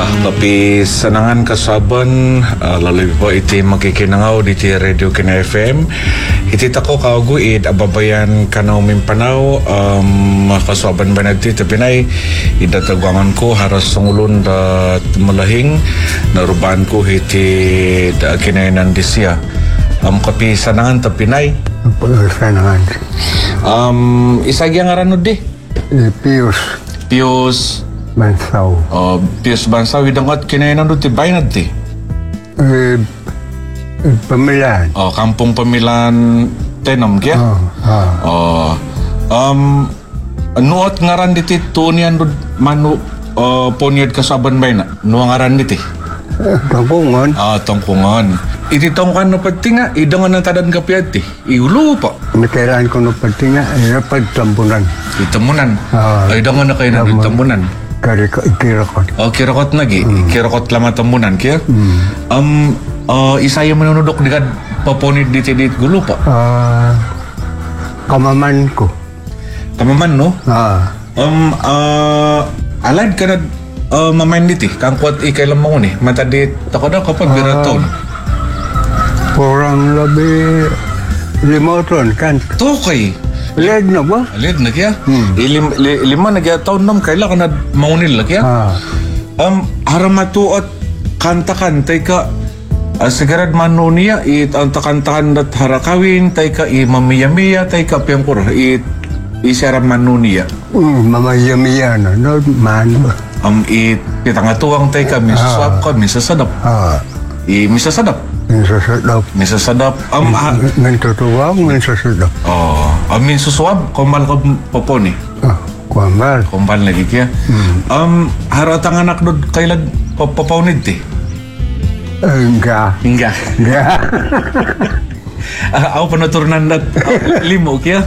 Tapi sanangan kasaban laloy po iti makikinangaw diti Radio Kina FM. Iti tako kauguid ababayan kanaw mimpanaw kasaban ba nagti tapinay idatagwangan ko haras sungulon da malahing narubaan ko iti da kinainan disya. Kapi sanangan tapinay. Sanangan. Isagi ang aranod di? Pius Bansaw. Pius Bansaw idangat kinainan do ti baynad ti? Pamilan. Kampung Pamilan Tenom kya? Nuot ngaran diti tunian do manu poniad kasaban bayna. Nuang ngaran diti? Tangkungan. Tangkungan. Iti tangkungan no pati nga, idangan ng tadan kapiat ti. Iulo pa. Nakailan ko no pati nga, pagtampunan. Itamunan. Idangan na kayo na itamunan. Kirakot. Kirakot nagi. Kirakot lama tamunan kya? Isaya manunudok di ka papunid diti gulo pa. Kamaman ko. Kamaman no? Alad ka na mamain diti. Kang kuat ikay lamang ni. Matadit ako na kapag biraton. Kurang lebih 5 tahun kan? Tukay. Lihat na ba? Lihat na kya? Lima na kya taon nam kaila ka na maunil na kya? Haramatuot kanta-kantay ka sigarad manuniya ang takantahan at harakawin tay ka mamiyamiya tay ka piyangkur isiaram manuniya. Mamiyamiya na no man. Itangatuang tay ka misaswap ka misasadap. Misasadap. Misasadap. Mintutuwang minsasadap. Minsuswab kumbal ka poponi. Kumbal lagi kya. Haratang anak doon kailan papaunid ti? Hingga. Ako panaturunan na limo kya?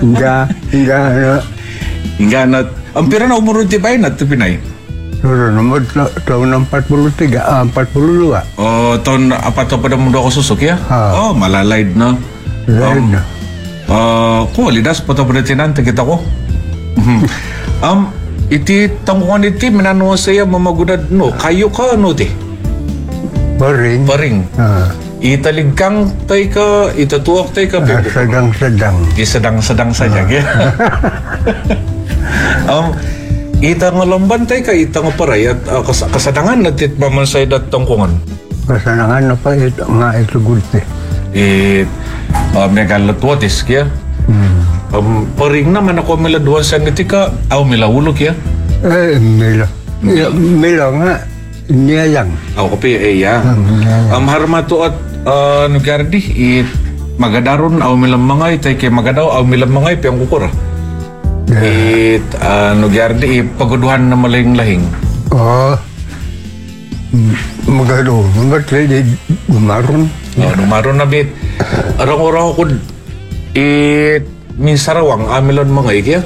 Hingga na. Ang pira na umurod ti bayan at Pinay? Nomor tahun 43, 42. Tahun apa to pada muda ako susuk ya? Malalaid na. Laid na. Lidas pa to pada tinante kita ko. Iti tangkungan iti minano saya mamagudad no. Kayo ka no ti? Paring. Italigkang tay ka, itatuok tay ka. Sedang-sedang. Sedang-sedang saja ya. Ita nga lambantay ka, ita nga paray at kasadangan natit mamansay dat tangkungan. Kasadangan na pa ito nga ito gulti. Megalatwatis kya. Paring naman ako miladuan sa niti ka, milawulo kya? Mila nga, niyayang. Kapi, ya. Harmato at nugardi, magadaron, milamangay, tay kay magadaw, milamangay, piyang kukura. Nugyardi paguduhan na malaying-lahing. Magado. Magkali dumaron. Dumaron na bit. Arang-arang ako minsarawang amilon mga ikya?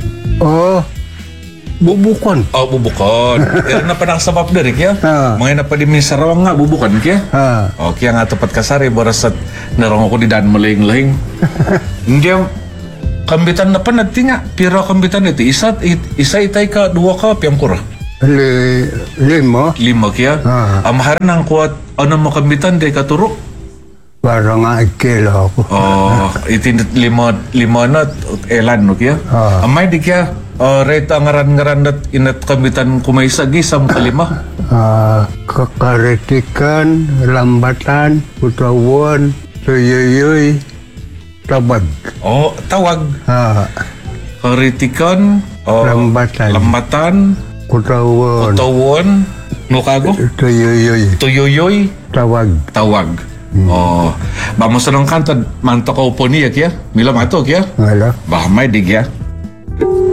Bubukan. Bubukan. Na pa nakasabap na rin kya? Mga na pa di minsarawang nga, bubukan kya? Kaya nga tapat kasari, baras at narang ako di daan malaying-lahing. Hindi kambitan na pa natinga, pero kambitan ito, isa itay ka, dua ka, piyang kura. Lima kya? Amaharan ang kuat, ano mo kambitan, day katuro? Para nga ikila ako. Itin lima na, elan no kya? Amay di kya, reta ang ngaran-ngaran at inat kambitan kumaisagi, sam kalima? Kakaretikan, lambatan, putawan, tuyuyoy, Tawag. Tawag. Karitikan. Lambatan. Kutawan. Nukago. Tuyuyoy. Tawag. Vamos sa nang kanta. Manto ka upo niya kya? Mila mato kya? Wala. Bahamay di kya?